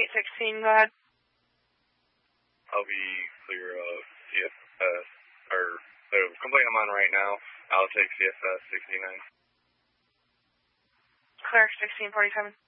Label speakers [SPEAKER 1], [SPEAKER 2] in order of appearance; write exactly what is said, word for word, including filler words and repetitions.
[SPEAKER 1] eight sixteen, go ahead.
[SPEAKER 2] I'll be clear of C F S, or the complaint I'm on right now, I'll take C F S sixty-nine.
[SPEAKER 1] Clear sixteen forty-seven.